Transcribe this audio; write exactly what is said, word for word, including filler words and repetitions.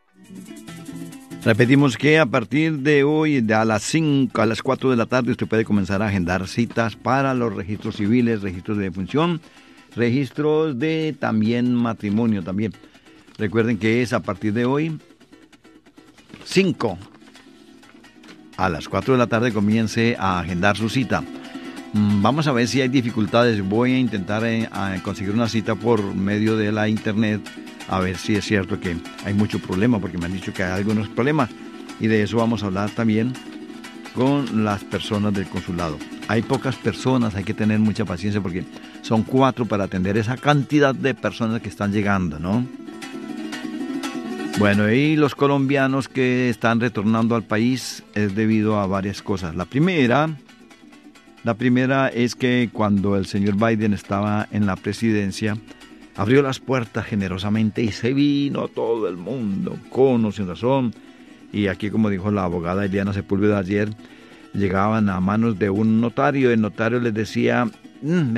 Repetimos que a partir de hoy, de a las cinco, a las cuatro de la tarde, usted puede comenzar a agendar citas para los registros civiles, registros de defunción, registros de también matrimonio también. Recuerden que es a partir de hoy, cinco. A las cuatro de la tarde comience a agendar su cita. Vamos a ver si hay dificultades. Voy a intentar eh, a conseguir una cita por medio de la internet, a ver si es cierto que hay mucho problema, porque me han dicho que hay algunos problemas, y de eso vamos a hablar también con las personas del consulado. Hay pocas personas, hay que tener mucha paciencia porque son cuatro para atender esa cantidad de personas que están llegando, ¿no? Bueno, y los colombianos que están retornando al país es debido a varias cosas. La primera, la primera es que cuando el señor Biden estaba en la presidencia, abrió las puertas generosamente y se vino todo el mundo, con o sin razón. Y aquí, como dijo la abogada Eliana Sepúlveda ayer, llegaban a manos de un notario. El notario les decía, mmm,